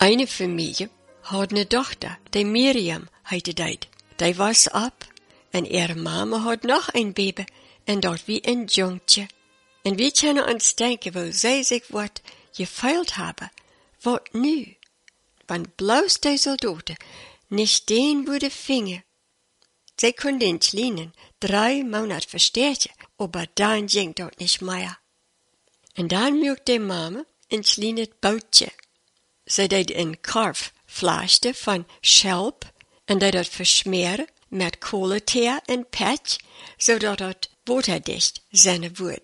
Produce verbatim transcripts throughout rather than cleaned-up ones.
Eine Familie had een dochter, die Miriam heette dat. Die was op, en ihre Mama had nog een baby, en dat wie een jongetje. En we kunnen ons denken, wo zij zich wat gefeilt hebben. Wat nu? Want bloos die soldaten nicht den wurde finger. Sie konnten den Kleinen drei Monate verstärken, aber dann ging dort nicht mehr. Und dann mögt die Mama ein kleines Bootje. Sie deed een karfvlaasje van schelp en deed dat versmeren met kolenteer en pech, zodat het waterdicht zijn wordt.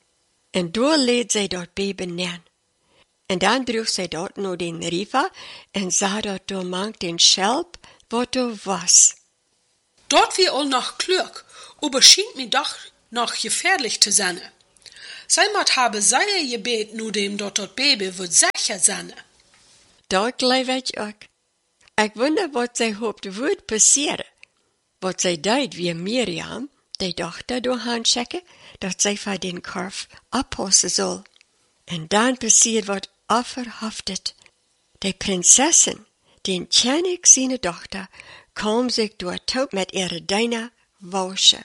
En door leed zij dat baby neer. En dan droeg zij dat naar den river en zag dat door mank den schelp wat er was. Dort wie all noch klug, aber schient mir doch noch gefährlich zu sein. Seimat habe sei gebet nu dem dort dort Baby wird sicher sein. Dat geloof ik ook. Ik wonder wat zij hoopte woord passeren. Wat zij deed wie Miriam, die dochter door handchecken, dat zij van den karf oppassen zal. En dan passiert wat onverhoftet. Die prinsessen, den ken ik zijn dochter, kwam zich door top met ihre Dina waschen.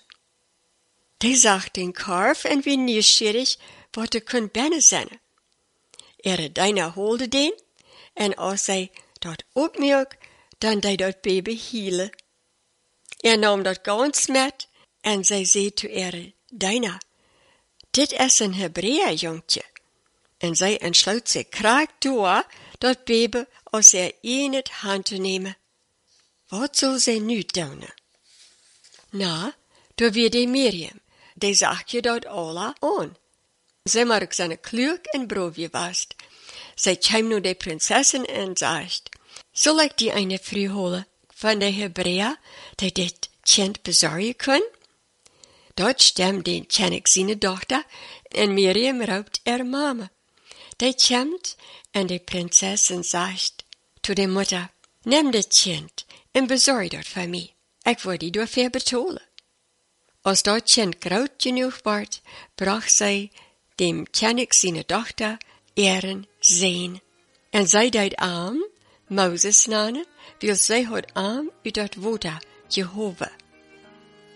Die zag den karf en wie nieuwsgierig wat er kon binnen zijn. Ihre Dina holde den, en als zij dat opmerk, dan deed dat baby hielen. Er nam dat ganz met, en zij zei zu ihre Dina, dit is een Hebräer jongetje. En zij entsloot zich kraak door dat baby als er in het hand te nemen. Wat zal zij nu doen? Nou, door weer die Miriam, die zag je dat alle aan. Zij maakt zijn klug en broodje vast. Zij kwam nu de prinsessen en zegt, zal ik die eine vrouw holen van de Hebräer, die dit kind bezorgen kan? Dat stemt den ken ik zijn dochter, en Miriam roept haar mama. Die komt, en de prinsessen zegt to de moeder, neem dit kind en bezorg dat voor mij. Ik wil die daarvoor betalen. Als dat kind groot genoeg wordt, bracht zij dem ken ik zijn dochter ehren zijn. En zij deed aan Moses namen, wil zij had aan uit dat water Jehovah.